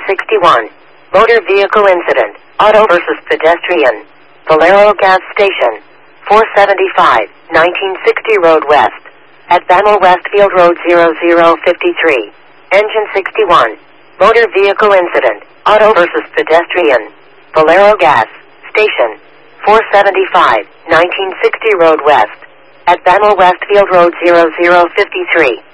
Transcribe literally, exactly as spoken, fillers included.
sixty-one. Motor vehicle incident. Auto versus pedestrian. Valero gas station. four seventy-five, nineteen sixty Road West. At Bammel Westfield Road zero zero fifty-three. Engine sixty-one. Motor vehicle incident. Auto versus pedestrian. Valero gas station. four seventy-five, nineteen sixty Road West. At Bammel Westfield Road zero zero fifty-three.